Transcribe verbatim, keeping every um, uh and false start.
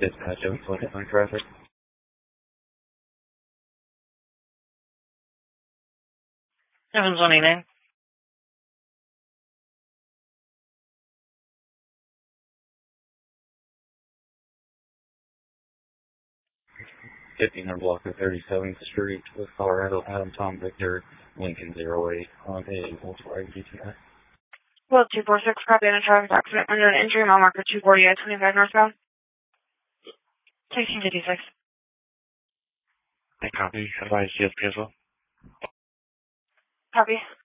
Dispatch, oh, twenty on traffic. seven twenty-nine. fifteen hundred block of thirty-seventh Street with Colorado, Adam Tom Victor, Lincoln zero eight on a multiple G T I. Well, two four six, copy on a traffic accident under an injury, mile marker two forty at twenty-five northbound. sixteen fifty-six. I copy. Advise C S P as well. Copy.